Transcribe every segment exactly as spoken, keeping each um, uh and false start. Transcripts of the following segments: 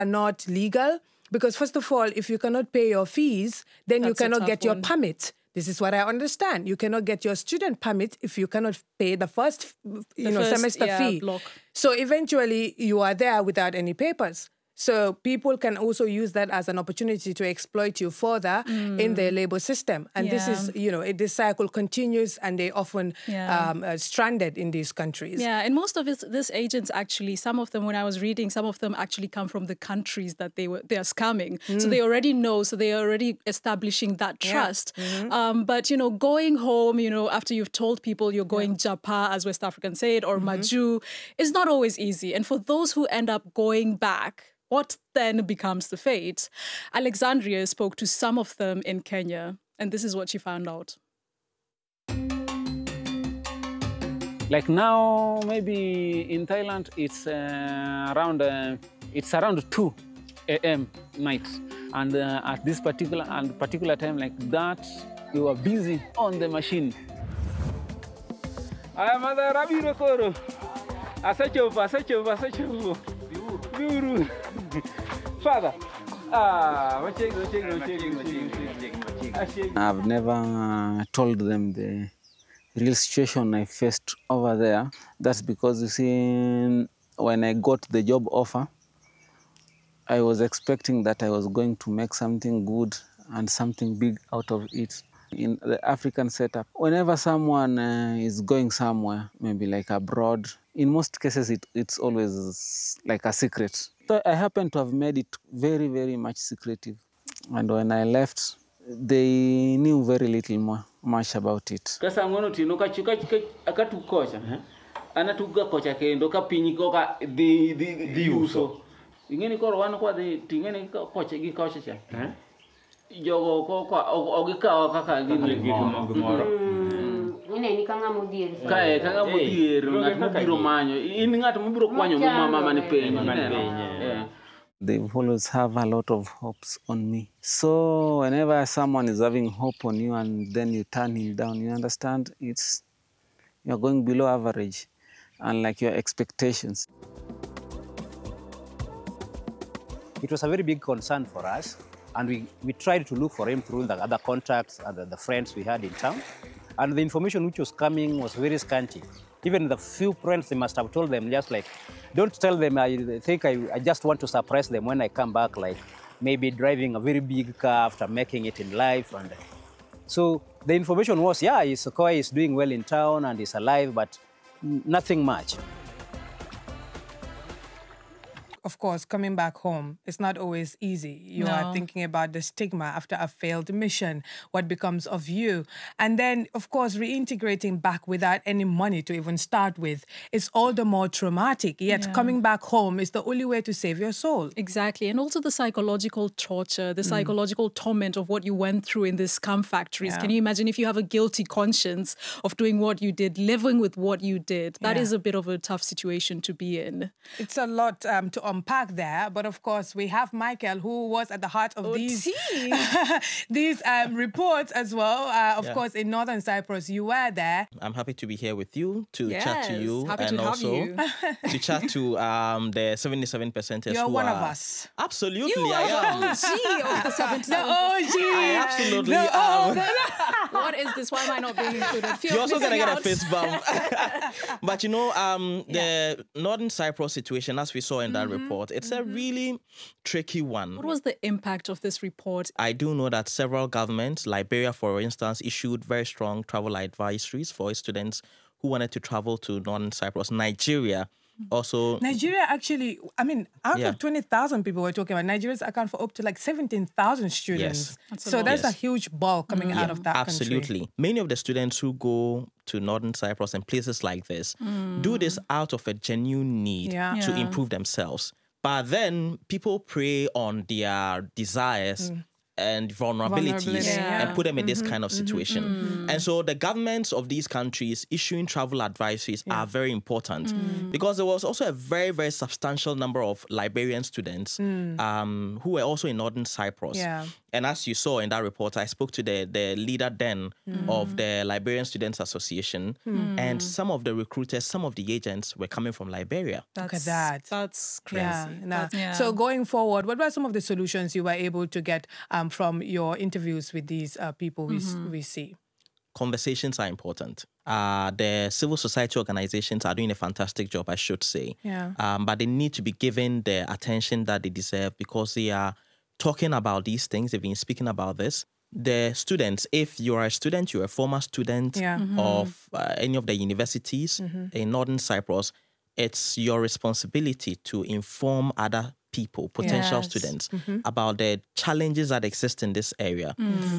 are not legal. Because first of all, if you cannot pay your fees, then That's you cannot get your one. permit. This is what I understand. You cannot get your student permit if you cannot pay the first, you The know, first, semester yeah, fee. block. So eventually you are there without any papers. So people can also use that as an opportunity to exploit you further mm. in their labor system. And yeah. this is, you know, it, this cycle continues and they often yeah. um, uh, stranded in these countries. Yeah, and most of this, these agents actually, some of them, when I was reading, some of them actually come from the countries that they were they are scamming. Mm. So they already know, so they are already establishing that trust. Yeah. Mm-hmm. um, but, you know, going home, you know, after you've told people you're going yeah. Japa, as West Africans say it, or mm-hmm. Maju, is not always easy. And for those who end up going back, what then becomes the fate? Alexandria spoke to some of them in Kenya, and this is what she found out. Like now, maybe in Thailand, it's uh, around uh, it's around two A M night, and uh, at this particular and particular time like that, you are busy on the machine. I am the Rabi Rokoro. Asacho, asacho, asacho. Guru. Father. Ah, I've never told them the real situation I faced over there. That's because, you see, when I got the job offer, I was expecting that I was going to make something good and something big out of it. In the African setup, whenever someone uh, is going somewhere, maybe like abroad, in most cases it, it's always like a secret. So I happen to have made it very, very much secretive. And when I left, they knew very little more, much about it. Jogo ko kwa ogika kaka gini gimoro ine ni kanga mudir kae kanga mudir ngat mobiro manyo in ngat mobiro kwanyo go mama mane penye. They always have a lot of hopes on me. So whenever someone is having hope on you and then you turn him down, you understand it's you're going below average, unlike your expectations. It was a very big concern for us. And we, we tried to look for him through the other contacts and the, the friends we had in town. And the information which was coming was very scanty. Even the few friends, they must have told them just like, don't tell them I think I, I just want to surprise them when I come back, like maybe driving a very big car after making it in life. And so the information was, yeah, Sokoi is doing well in town and he's alive, but nothing much. Of course, coming back home, it's not always easy. You No. are thinking about the stigma after a failed mission, what becomes of you. And then, of course, reintegrating back without any money to even start with is all the more traumatic. Yet Yeah. coming back home is the only way to save your soul. Exactly. And also the psychological torture, the psychological torment of what you went through in these scam factories. Yeah. Can you imagine if you have a guilty conscience of doing what you did, living with what you did? That Yeah. is a bit of a tough situation to be in. It's a lot um, to unpack there, but of course we have Michael, who was at the heart of Oh, these tea. these um, reports as well. Uh, of Yeah. course, in Northern Cyprus, you were there. I'm happy to be here with you to chat to Yes, you happy and to have also you. to chat to um, the seventy-seven percenters You're who one are... of us. Absolutely, You I are am. the O G of the seventy-seven. The O G. I absolutely The am. What is this? Why am I not being included? Fear You're of also going to missing get a out. fist bump. But you know, um, the Northern Cyprus situation, as we saw in that report, it's a really tricky one. What was the impact of this report? I do know that several governments, Liberia, for instance, issued very strong travel advisories for students who wanted to travel to Northern Cyprus. Nigeria also... Nigeria actually, I mean, out Yeah. of twenty thousand people we're talking about, Nigerians account for up to like seventeen thousand students. Yes. That's a So lot. there's a Yes. huge bulk coming out of that country. Absolutely. Many of the students who go to Northern Cyprus and places like this do this out of a genuine need Yeah. to Yeah. improve themselves. But then people prey on their desires and vulnerabilities Vulnerability, yeah. and put them in this Mm-hmm, kind of situation. mm-hmm. And so the governments of these countries issuing travel advisories Yeah. are very important Mm. because there was also a very, very substantial number of Liberian students Mm. um, who were also in Northern Cyprus. Yeah. And as you saw in that report, I spoke to the, the leader then Mm. of the Liberian Students Association, Mm. and some of the recruiters, some of the agents were coming from Liberia. Look at that. That's crazy. Yeah, nah. That's- yeah. So going forward, what were some of the solutions you were able to get um, from your interviews with these uh, people we, s- we see? Conversations are important. Uh, the civil society organizations are doing a fantastic job, I should say. Yeah. Um, but they need to be given the attention that they deserve because they are talking about these things. They've been speaking about this. The students, if you're a student, you're a former student Yeah. Mm-hmm. of uh, any of the universities in Northern Cyprus, it's your responsibility to inform other people, potential Yes. students, about the challenges that exist in this area.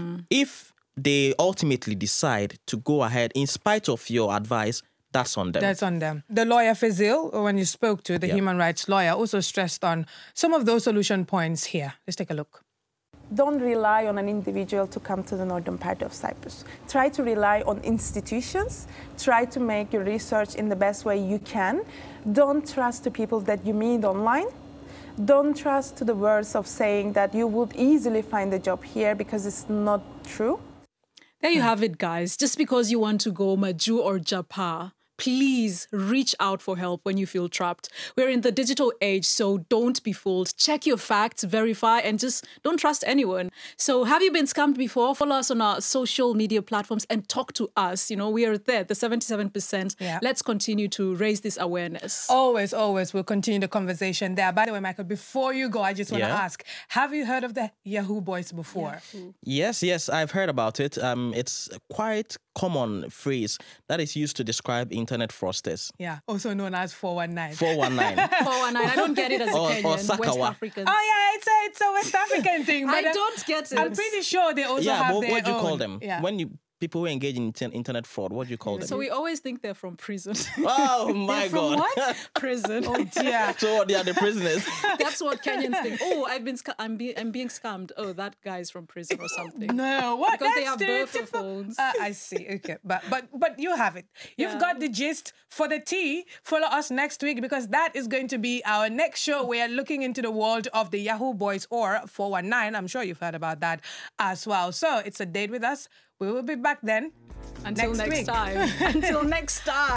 If they ultimately decide to go ahead in spite of your advice, that's on them. That's on them. The lawyer Fazil, when you spoke to the Yeah. human rights lawyer, also stressed on some of those solution points here. Let's take a look. Don't rely on an individual to come to the northern part of Cyprus. Try to rely on institutions. Try to make your research in the best way you can. Don't trust the people that you meet online. Don't trust to the words of saying that you would easily find a job here because it's not true. There you have it, guys. Just because you want to go Maju or Japa, please reach out for help when you feel trapped. We're in the digital age, so don't be fooled. Check your facts, verify, and just don't trust anyone. So have you been scammed before? Follow us on our social media platforms and talk to us. You know, we are there, the seventy-seven percent. Yeah. Let's continue to raise this awareness. Always, always, we'll continue the conversation there. By the way, Michael, before you go, I just want to Yeah. ask, have you heard of the Yahoo Boys before? Yes, yes, I've heard about it. Um, it's a quite common phrase that is used to describe internet fraudsters. Yeah, also known as four one nine. four one nine. four one nine, I don't get it as a Or- or Kenyan, West Sakawa. African. Oh yeah, it's a it's a West African thing. But I uh, don't get it. I'm pretty sure they also Yeah, have but their what do you call own. them? Yeah. When you people who engage in inter- internet fraud, what do you call them? So we always think they're from prison. Oh my from God. what? Prison. Oh dear. So what, they are the prisoners. That's what Kenyans think. Oh, I've been sca- I'm, be- I'm being scammed. Oh, that guy's from prison or something. No, what? Because they That's have birth stereotypical. phones. Uh, I see. Okay, but but but you have it. You've Yeah. got the gist. For the tea, follow us next week because that is going to be our next show. We are looking into the world of the Yahoo Boys or four one nine. I'm sure you've heard about that as well. So it's a date with us. We will be back then. Until next next, week. time. Until next time.